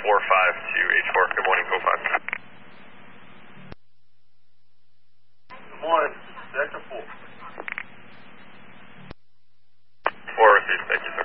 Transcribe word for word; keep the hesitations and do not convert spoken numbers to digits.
four five to H four. Good morning, code five. Good morning, Sector four. four received, thank you, sir.